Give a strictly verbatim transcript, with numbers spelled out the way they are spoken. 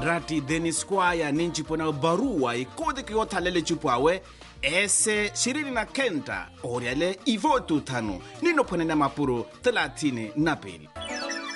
rati Dennis Kwaya ninchi pona barua ikode ki othalele chupawe ese shirini na kenta oriale ivotu tano nino pona na mapuro thelathini na pili.